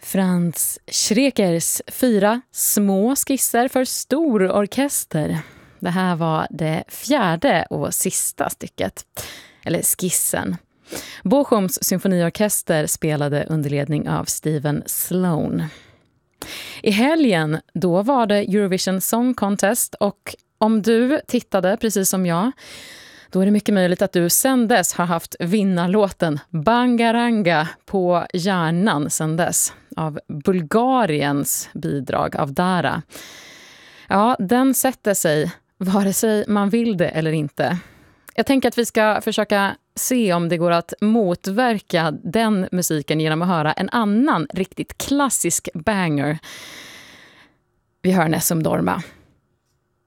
Franz Schreckers 4 små skisser för stor orkester. Det här var det 4:e och sista stycket, eller skissen. Bochums symfoniorkester spelade under ledning av Stephen Sloan. I helgen, då var det Eurovision Song Contest, och om du tittade precis som jag, då är det mycket möjligt att du sedan dess har haft vinnarlåten Bangaranga på hjärnan sedan dess, av Bulgariens bidrag av Dara. Ja, den sätter sig vare sig man vill det eller inte. Jag tänker att vi ska försöka se om det går att motverka den musiken genom att höra en annan riktigt klassisk banger. Vi hör Nessun Dorma.